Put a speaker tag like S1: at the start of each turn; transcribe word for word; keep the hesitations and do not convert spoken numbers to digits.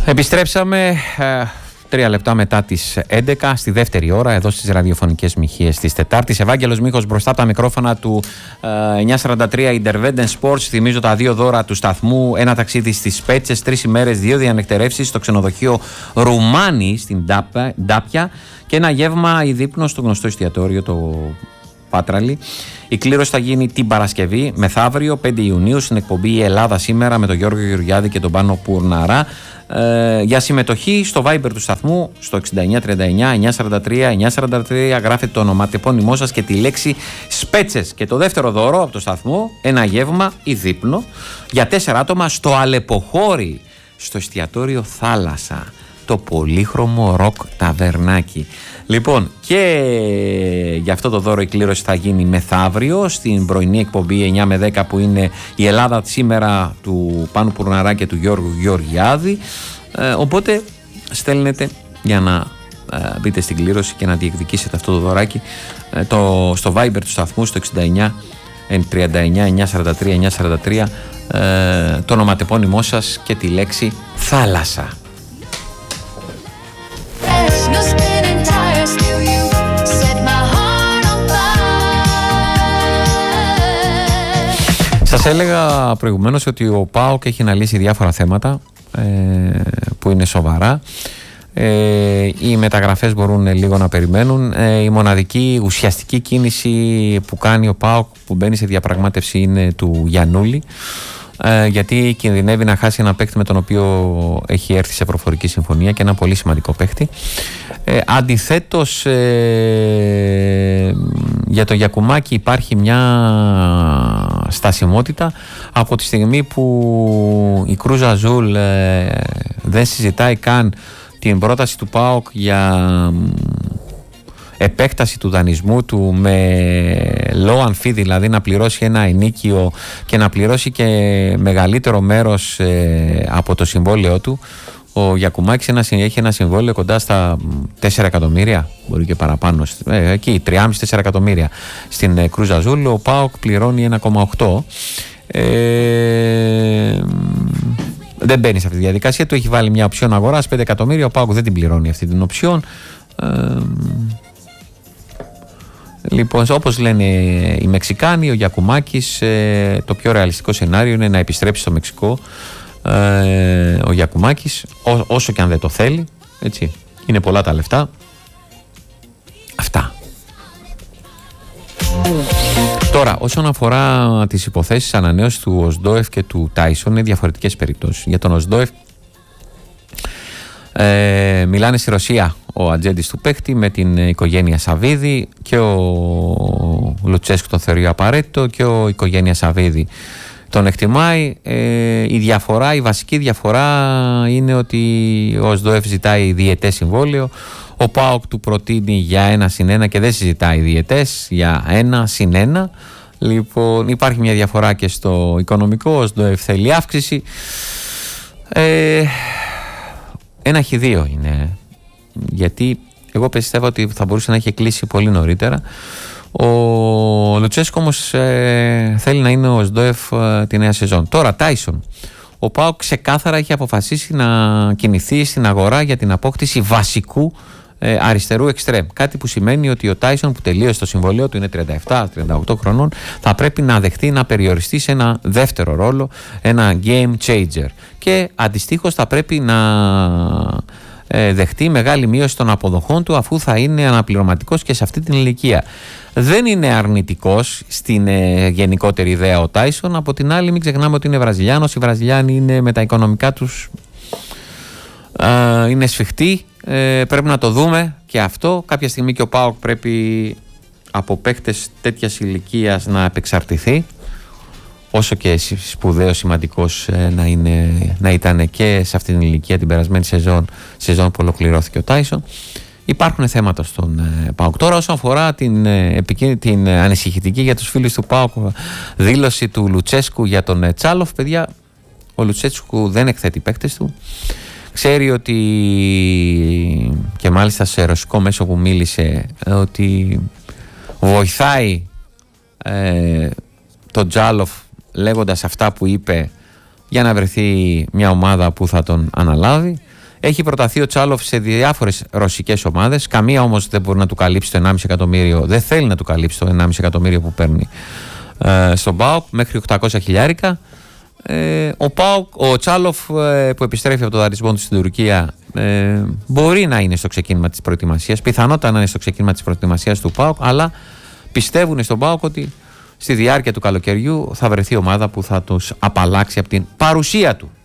S1: Επιστρέψαμε ε, τρία λεπτά μετά τις έντεκα στη δεύτερη ώρα εδώ στις ραδιοφωνικές μοιχείες της Τετάρτης. Ευάγγελος Μίχος μπροστά από τα μικρόφωνα του ε, εννιακόσια σαράντα τρία Intervenden Sports. Θυμίζω τα δύο δώρα του σταθμού: ένα ταξίδι στις Σπέτσες, τρεις ημέρες, δύο διανεκτερεύσεις στο ξενοδοχείο Ρουμάνι στην Ντάπια και ένα γεύμα ή δείπνο στο γνωστό εστιατόριο το Πάτραλι. Η κλήρωση θα γίνει την Παρασκευή, μεθαύριο, πέντε Ιουνίου, στην εκπομπή «Η Ελλάδα σήμερα» με τον Γιώργο Γεωργιάδη και τον Πάνο Πουρναρά. Ε, για συμμετοχή στο Viber του σταθμού στο εξήντα εννιά τριάντα εννιά εννιακόσια σαράντα τρία εννιακόσια σαράντα τρία γράφετε το ονοματεπώνυμό σας και τη λέξη Σπέτσες. Και το δεύτερο δώρο από το σταθμό, ένα γεύμα ή δείπνο για τέσσερα άτομα στο Αλεποχώρι, στο εστιατόριο Θάλασσα, το πολύχρωμο ροκ ταβερνάκι. Λοιπόν, και για αυτό το δώρο η κλήρωση θα γίνει μεθαύριο στην πρωινή εκπομπή εννιά με δέκα που είναι η Ελλάδα σήμερα του Πάνου Πουρναρά και του Γιώργου Γεωργιάδη. Ε, οπότε στέλνετε για να ε, μπείτε στην κλήρωση και να διεκδικήσετε αυτό το δωράκι ε, το, στο Viber του σταθμού στο εξήντα εννιά τριάντα εννιά εννιακόσια σαράντα τρία εννιακόσια σαράντα τρία ε, το ονοματεπώνυμό σας και τη λέξη Θάλασσα. Σας έλεγα προηγουμένως ότι ο ΠΑΟΚ έχει να λύσει διάφορα θέματα ε, που είναι σοβαρά. Ε, οι μεταγραφές μπορούν λίγο να περιμένουν. Ε, η μοναδική ουσιαστική κίνηση που κάνει ο ΠΑΟΚ που μπαίνει σε διαπραγμάτευση είναι του Γιαννούλη, ε, γιατί κινδυνεύει να χάσει ένα παίκτη με τον οποίο έχει έρθει σε προφορική συμφωνία και ένα πολύ σημαντικό παίκτη. Ε, αντιθέτως ε, για τον Γιακουμάκη υπάρχει μια στασιμότητα από τη στιγμή που η Κρούζ Αζούλ ε, δεν συζητάει καν την πρόταση του ΠΑΟΚ για επέκταση του δανεισμού του με low and fee, δηλαδή να πληρώσει ένα ενίκιο και να πληρώσει και μεγαλύτερο μέρος ε, από το συμβόλαιο του. Ο Γιακουμάκης έχει ένα συμβόλαιο κοντά στα τέσσερα εκατομμύρια, μπορεί και παραπάνω, ε, εκεί τρία κόμμα πέντε με τέσσερα εκατομμύρια στην Κρούζ Αζούλ. Ο ΠΑΟΚ πληρώνει ένα κόμμα οκτώ. Ε, δεν μπαίνει σε αυτή τη διαδικασία. Του έχει βάλει μια οψιόν αγοράς πέντε εκατομμύρια. Ο ΠΑΟΚ δεν την πληρώνει αυτή την οψιόν. Ε, λοιπόν, όπως λένε οι Μεξικάνοι, ο Γιακουμάκης, ε, το πιο ρεαλιστικό σενάριο είναι να επιστρέψει στο Μεξικό. Ε, ο Γιακουμάκης, ό, όσο και αν δεν το θέλει, έτσι, είναι πολλά τα λεφτά. Αυτά. Τώρα, όσον αφορά τις υποθέσεις ανανέωσης του Οσντόεφ και του Τάισον, είναι διαφορετικές περιπτώσεις. Για τον Οσντόεφ ε, μιλάνε στη Ρωσία ο ατζέντης του παίχτη με την οικογένεια Σαββίδη, και ο Λουτσέσκου τον θεωρεί απαραίτητο και ο οικογένεια Σαββίδη τον εκτιμάει. Ε, η διαφορά, η βασική διαφορά είναι ότι ο Οσντόεφ ζητάει διετές συμβόλαιο, ο ΠΑΟΚ του προτείνει για ένα συν ένα και δεν συζητάει διετές, για ένα συν ένα. Λοιπόν, υπάρχει μια διαφορά και στο οικονομικό. Ο Οσντόεφ θέλει αύξηση. Ε, ένα χ2 είναι, γιατί εγώ πιστεύω ότι θα μπορούσε να έχει κλείσει πολύ νωρίτερα. Ο Λουτσέσκο όμως ε, θέλει να είναι ο Οσντόεφ ε, τη νέα σεζόν. Τώρα, Τάισον. Ο ΠΑΟΚ ξεκάθαρα έχει αποφασίσει να κινηθεί στην αγορά για την απόκτηση βασικού ε, αριστερού εξτρέμ. Κάτι που σημαίνει ότι ο Τάισον, που τελείωσε το συμβολέο του, είναι τριάντα επτά τριάντα οκτώ χρονών, θα πρέπει να δεχτεί να περιοριστεί σε ένα δεύτερο ρόλο, ένα game changer. Και αντιστοίχως θα πρέπει να ε, δεχτεί μεγάλη μείωση των αποδοχών του, αφού θα είναι αναπληρωματικός και σε αυτή την ηλικία. Δεν είναι αρνητικός στην ε, γενικότερη ιδέα ο Τάισον. Από την άλλη, μην ξεχνάμε ότι είναι Βραζιλιάνος. Οι Βραζιλιάνοι είναι με τα οικονομικά τους ε, είναι σφιχτοί. Ε, πρέπει να το δούμε και αυτό. Κάποια στιγμή και ο ΠΑΟΚ πρέπει από παίκτες τέτοιας ηλικίας να επεξαρτηθεί, όσο και σπουδαίος, σημαντικός ε, να, είναι, να ήταν και σε αυτή την ηλικία την περασμένη σεζόν, σεζόν που ολοκληρώθηκε ο Τάισον. Υπάρχουν θέματα στον ε, ΠΑΟΚ. Τώρα, όσον αφορά την, ε, την ε, ανησυχητική για τους φίλους του ΠΑΟΚ δήλωση του Λουτσέσκου για τον ε, Τσάλοφ, παιδιά, ο Λουτσέσκου δεν εκθέτει παίκτες του. Ξέρει ότι, και μάλιστα σε ρωσικό μέσο που μίλησε, ε, ότι βοηθάει ε, τον Τσάλοφ λέγοντας αυτά που είπε για να βρεθεί μια ομάδα που θα τον αναλάβει. Έχει προταθεί ο Τσάλοφ σε διάφορες ρωσικές ομάδες. Καμία όμως δεν μπορεί να του καλύψει το ενάμιση εκατομμύριο, δεν θέλει να του καλύψει το ενάμιση εκατομμύριο που παίρνει ε, στον ΠΑΟΚ, μέχρι οκτακόσια χιλιάρικα. Ε, ο, ΠΑΟΚ, ο Τσάλοφ ε, που επιστρέφει από το δανεισμό του στην Τουρκία ε, μπορεί να είναι στο ξεκίνημα της προετοιμασίας, πιθανότατα να είναι στο ξεκίνημα της προετοιμασίας του ΠΑΟΚ, αλλά πιστεύουν στον ΠΑΟΚ ότι στη διάρκεια του καλοκαιριού θα βρεθεί ομάδα που θα τους απαλλάξει από την παρουσία του